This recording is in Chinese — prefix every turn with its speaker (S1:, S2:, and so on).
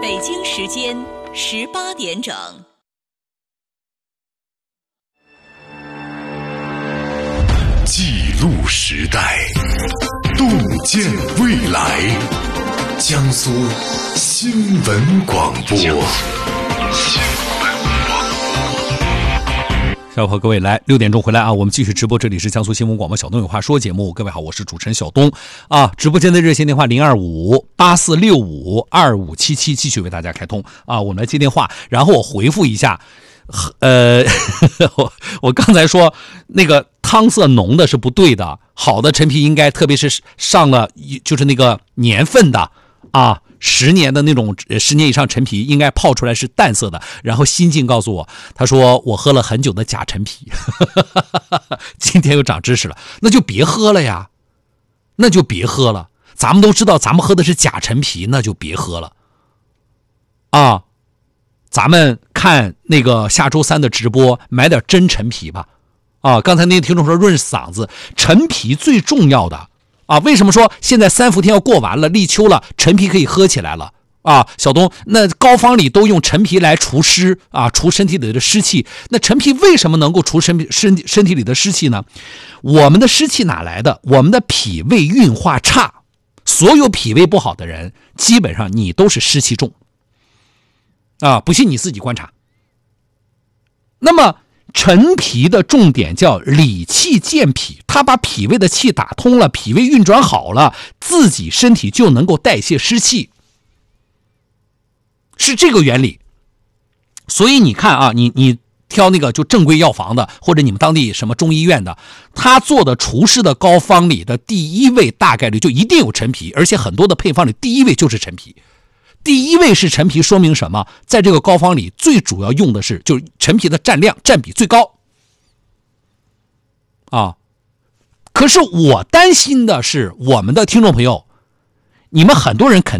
S1: 北京时间18点整。
S2: 记录时代，洞见未来。江苏新闻广播。
S3: 下午好，各位，来6点钟回来啊！我们继续直播，这里是江苏新闻广播小东有话说节目。各位好，我是主持人小东啊。直播间的热线电话0258452577继续为大家开通啊。我们来接电话，然后我回复一下。我刚才说那个汤色浓的是不对的，好的陈皮应该特别是上了就是那个年份的啊。10年的那种10年以上陈皮应该泡出来是淡色的。然后新静告诉我，他说我喝了很久的假陈皮今天又长知识了，那就别喝了呀，那就别喝了。咱们都知道咱们喝的是假陈皮，那就别喝了啊。咱们看那个下周3的直播，买点真陈皮吧啊。刚才那个听众说润嗓子，陈皮最重要的啊，为什么说现在3伏天要过完了，立秋了，陈皮可以喝起来了啊？小东，那膏方里都用陈皮来除湿啊，除身体里的湿气。那陈皮为什么能够除身体里的湿气呢？我们的湿气哪来的？我们的脾胃运化差，所有脾胃不好的人，基本上你都是湿气重啊，不信你自己观察。那么陈皮的重点叫理气健脾，它把脾胃的气打通了，脾胃运转好了，自己身体就能够代谢湿气，是这个原理。所以你看啊，你挑那个就正规药房的，或者你们当地什么中医院的，他做的除湿的膏方里的第一位大概率就一定有陈皮，而且很多的配方里第一位就是陈皮。第一位是陈皮，说明什么？在这个膏方里最主要用的是就是陈皮的占比最高啊。可是我担心的是我们的听众朋友，你们很多人肯